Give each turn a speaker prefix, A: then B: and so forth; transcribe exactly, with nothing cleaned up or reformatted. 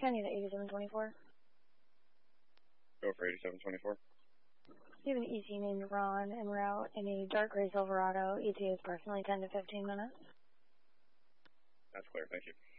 A: County to eighty-seven twenty-four.
B: Go for eighty-seven twenty-four.
A: You have an E C named Ron en route in a dark gray Silverado. E T A is approximately ten to fifteen minutes.
B: That's clear, thank you.